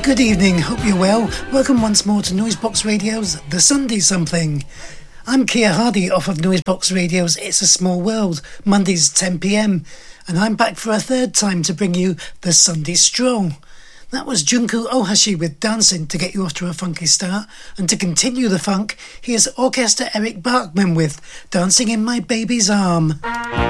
Good evening, hope you're well. Welcome once more to Noisebox Radio's The Sunday Something. I'm Keir Hardy off of Noisebox Radio's It's a Small World, Mondays 10pm, and I'm back for a third time to bring you The Sunday Stroll. That was Junko Ohashi with Dancing to get you off to a funky start, and to continue the funk, here's Orchestra Eric Bachman with Dancing in My Baby's Arm.